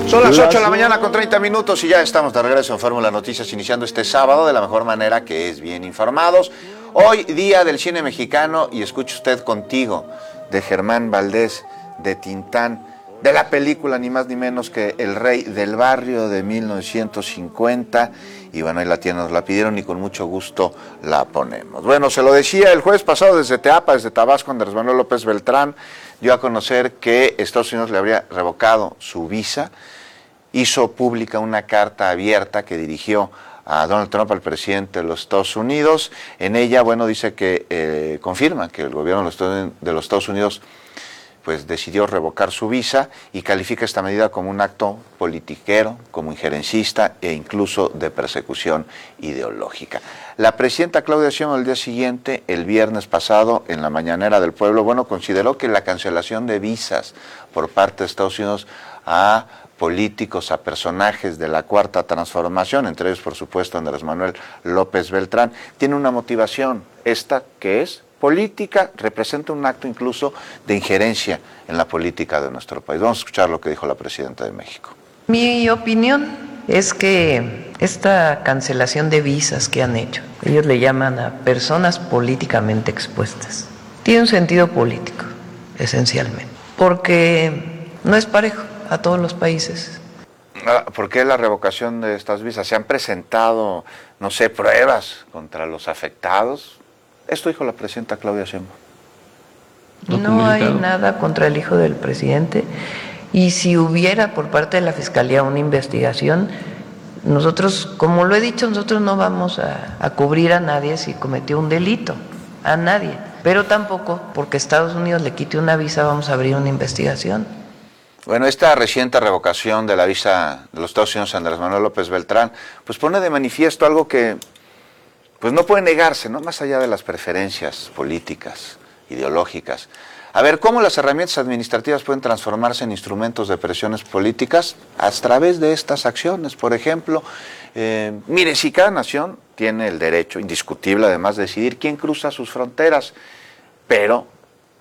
Son las 8 de la mañana con 30 minutos y ya estamos de regreso en Fórmula Noticias, iniciando este sábado de la mejor manera, que es bien informados. Hoy, día del cine mexicano, y escuche usted Contigo, de Germán Valdés, de Tintán, de la película ni más ni menos que El Rey del Barrio de 1950. Y bueno, ahí la tienen, nos la pidieron y con mucho gusto la ponemos. Bueno, se lo decía el jueves pasado desde Teapa, desde Tabasco, Andrés Manuel López Beltrán dio a conocer que Estados Unidos le habría revocado su visa. Hizo pública una carta abierta que dirigió a Donald Trump, al presidente de los Estados Unidos. En ella, bueno, dice que confirma que el gobierno de los Estados Unidos pues decidió revocar su visa y califica esta medida como un acto politiquero, como injerencista e incluso de persecución ideológica. La presidenta Claudia Sheinbaum el día siguiente, el viernes pasado, en la mañanera del pueblo, bueno, consideró que la cancelación de visas por parte de Estados Unidos a políticos, a personajes de la Cuarta Transformación, entre ellos, por supuesto, Andrés Manuel López Beltrán, tiene una motivación, esta que es política, representa un acto incluso de injerencia en la política de nuestro país. Vamos a escuchar lo que dijo la presidenta de México. Mi opinión es que esta cancelación de visas que han hecho, ellos le llaman a personas políticamente expuestas, tiene un sentido político, esencialmente, porque no es parejo a todos los países. ¿Por qué la revocación de estas visas? ¿Se han presentado, no sé, pruebas contra los afectados? Esto dijo la presidenta Claudia Sheinbaum. No hay nada contra el hijo del presidente, y si hubiera por parte de la Fiscalía una investigación, nosotros, como lo he dicho, nosotros no vamos a cubrir a nadie si cometió un delito, a nadie, pero tampoco porque Estados Unidos le quite una visa vamos a abrir una investigación. Bueno, esta reciente revocación de la visa de los Estados Unidos a Andrés Manuel López Beltrán, pues pone de manifiesto algo que pues no puede negarse, ¿no? Más allá de las preferencias políticas, ideológicas. A ver, ¿cómo las herramientas administrativas pueden transformarse en instrumentos de presiones políticas? A través de estas acciones, por ejemplo. Mire, si cada nación tiene el derecho indiscutible, además, de decidir quién cruza sus fronteras, pero